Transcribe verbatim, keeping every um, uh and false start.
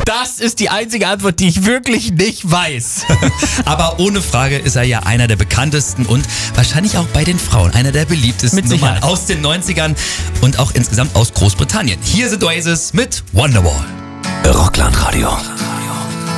Das ist die einzige Antwort, die ich wirklich nicht weiß. Aber ohne Frage ist er ja einer der bekanntesten und wahrscheinlich auch bei den Frauen einer der beliebtesten Mit Nummern Sicherheit. aus den neunzigern und auch insgesamt aus Großbritannien. Hier sind Oasis mit Wonderwall. Rockland Radio.